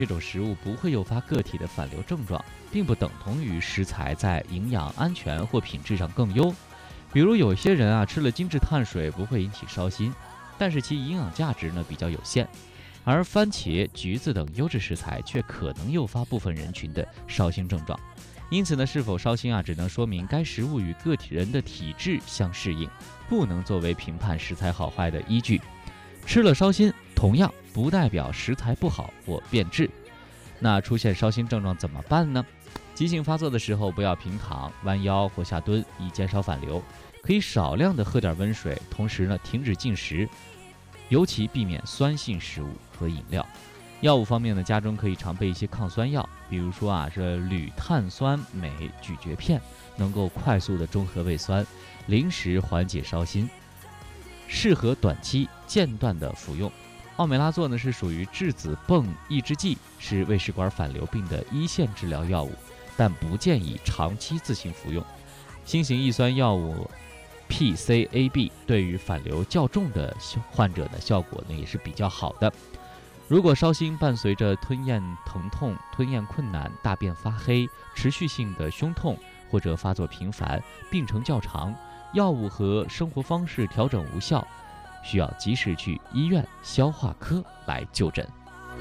这种食物不会诱发个体的反流症状，并不等同于食材在营养安全或品质上更优。比如有些人吃了精致碳水不会引起烧心，但是其营养价值呢比较有限，而番茄、橘子等优质食材却可能诱发部分人群的烧心症状。因此呢，是否烧心只能说明该食物与个体人的体质相适应，不能作为评判食材好坏的依据。吃了烧心，同样不代表食材不好或变质。那出现烧心症状怎么办呢？急性发作的时候，不要平躺、弯腰或下蹲，以减少反流。可以少量的喝点温水，同时呢停止进食，尤其避免酸性食物和饮料。药物方面呢，家中可以常备一些抗酸药，比如说是铝碳酸镁咀嚼片，能够快速的中和胃酸，临时缓解烧心，适合短期间断的服用。奥美拉唑呢是属于质子泵抑制剂，是胃食管反流病的一线治疗药物，但不建议长期自行服用。新型抑酸药物 PCAB 对于反流较重的患者的效果呢也是比较好的。如果烧心伴随着吞咽疼痛、吞咽困难、大便发黑、持续性的胸痛或者发作频繁、病程较长，药物和生活方式调整无效，需要及时去医院消化科来就诊。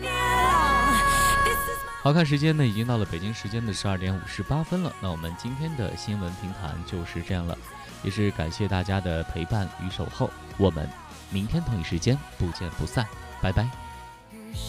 好，看时间呢，已经到了北京时间的12点58分了。那我们今天的新闻评谈就是这样了，也是感谢大家的陪伴与守候。我们明天同一时间不见不散，拜拜。